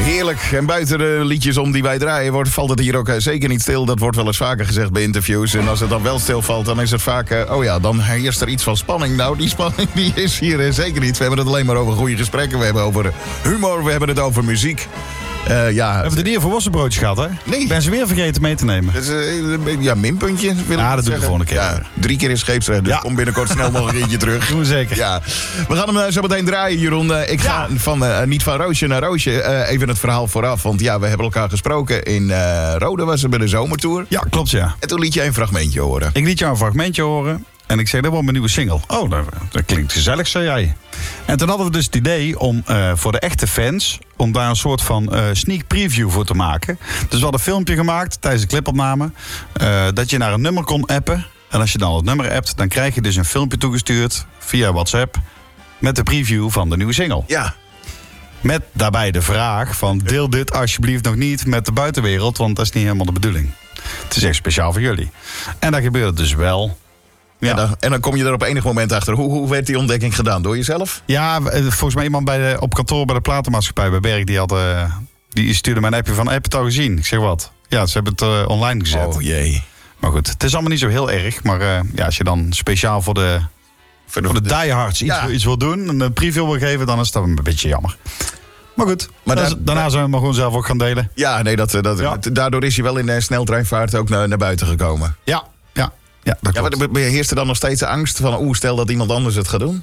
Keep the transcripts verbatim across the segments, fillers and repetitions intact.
Heerlijk. En buiten de liedjes om die wij draaien wordt, valt het hier ook uh, zeker niet stil. Dat wordt wel eens vaker gezegd bij interviews. En als het dan wel stilvalt, dan is het vaak... Uh, oh ja, dan heerst er iets van spanning. Nou, die spanning die is hier uh, zeker niet. We hebben het alleen maar over goede gesprekken. We hebben over humor, we hebben het over muziek. Uh, ja. We hebben het niet over worstenbroodjes gehad, hè? Nee. Ik ben ze weer vergeten mee te nemen. Dus, uh, ja, minpuntje. Wil ja, ik dat doen we de volgende keer. Ja, drie keer in scheepsrecht, dus ja. kom binnenkort snel nog een keertje terug. Doen we zeker. Ja. We gaan hem uh, zo meteen draaien, Jeroen. Uh, ik ga ja. van, uh, niet van Roosje naar Roosje. Uh, even het verhaal vooraf, want ja, we hebben elkaar gesproken. In uh, Rode was ze bij de zomertour. Ja, klopt, ja. En toen liet je een fragmentje horen. Ik liet jou een fragmentje horen. En ik zei, dat wordt mijn nieuwe single. Oh, dat, dat klinkt gezellig, zei jij. En toen hadden we dus het idee om uh, voor de echte fans... om daar een soort van uh, sneak preview voor te maken. Dus we hadden een filmpje gemaakt tijdens de clipopname... Uh, dat je naar een nummer kon appen. En als je dan het nummer appt, dan krijg je dus een filmpje toegestuurd... via WhatsApp, met de preview van de nieuwe single. Ja. Met daarbij de vraag van... deel dit alsjeblieft nog niet met de buitenwereld... want dat is niet helemaal de bedoeling. Het is echt speciaal voor jullie. En dat gebeurde dus wel... Ja. En, dan, en dan kom je er op enig moment achter. Hoe, hoe werd die ontdekking gedaan? Door jezelf? Ja, volgens mij iemand bij de, op kantoor bij de platenmaatschappij bij Berg... die, had, uh, die stuurde mij een appje van... heb je het al gezien? Ik zeg wat? Ja, ze hebben het uh, online gezet. Oh jee. Maar goed, het is allemaal niet zo heel erg. Maar uh, ja, als je dan speciaal voor de, voor de, voor de diehards iets, ja. iets wil doen... een preview wil geven, dan is dat een beetje jammer. Maar goed, maar da- daarna zijn we maar gewoon zelf ook gaan delen. Ja, nee, dat, dat, ja. daardoor is hij wel in uh, sneltreinvaart ook naar, naar buiten gekomen. Ja, ja. Ja, dat ja, maar beheerst er dan nog steeds de angst van... oeh, stel dat iemand anders het gaat doen?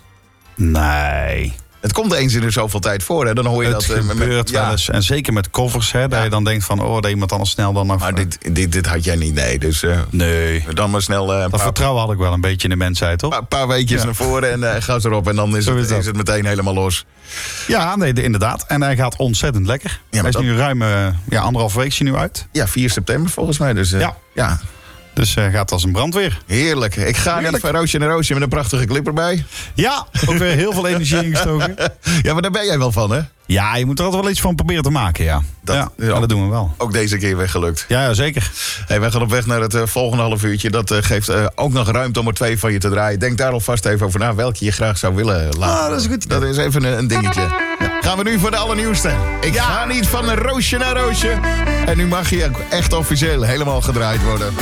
Nee. Het komt eens in de zoveel tijd voor, hè? Dan hoor je het dat... Het gebeurt met, ja. wel eens. En zeker met covers, hè? Dat ja. je dan denkt van... oh, dat iemand anders snel dan... Nog, maar dit, dit, dit had jij niet, nee. Dus uh, nee. Dan maar snel... Uh, dat paar, vertrouwen had ik wel een beetje in de mensheid, toch? Een paar, paar weekjes ja. naar voren en uh, ga ze erop. En dan is het, is, is het meteen helemaal los. Ja, nee, de, inderdaad. En hij gaat ontzettend lekker. Ja, hij is dat... nu ruim uh, ja, anderhalf weekje nu uit. Ja, vier september volgens mij. Dus, uh, ja. ja. Dus uh, gaat als een brandweer. Heerlijk. Ik ga Heerlijk. niet van Roosje naar Roosje met een prachtige clip erbij. Ja, ook weer heel veel energie ingestoken. Ja, maar daar ben jij wel van, hè? Ja, je moet er altijd wel iets van proberen te maken, ja. Dat, ja, ja, dat doen we wel. Ook deze keer weer gelukt. Ja, ja zeker. Hey, wij gaan op weg naar het uh, volgende half uurtje. Dat uh, geeft uh, ook nog ruimte om er twee van je te draaien. Denk daar alvast even over na welke je graag zou willen laten. Ah, dat is goed. Dat is even een, een dingetje. Ja. Gaan we nu voor de allernieuwste. Ik ja. ga niet van een Roosje naar Roosje. En nu mag je echt officieel helemaal gedraaid worden.